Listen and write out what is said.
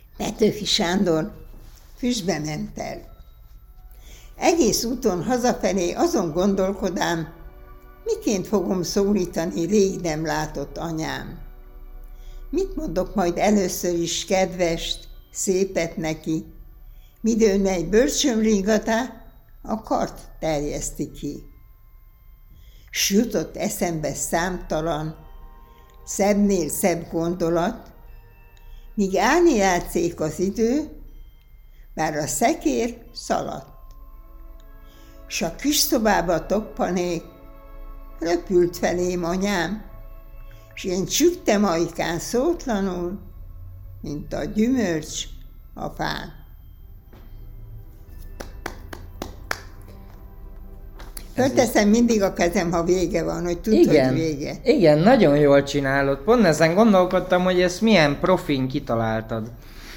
Petőfi Sándor füstbe ment el. Egész úton hazafelé azon gondolkodám, miként fogom szólítani rég nem látott anyám. Mit mondok majd először is kedvest, szépet neki, midőn egy bölcsömringatá, a kart terjeszti ki. S jutott eszembe számtalan, szebbnél szebb gondolat, míg állni játszék az idő, bár a szekér szaladt. S a kis szobába toppanék, röpült felém anyám, s én csügtem ajkán szótlanul, mint a gyümölcs a fán. Fölteszem mindig a kezem, ha vége van, hogy tudd, hogy vége. Igen, nagyon jól csinálod. Pont ezen gondolkodtam, hogy ezt milyen profin kitaláltad.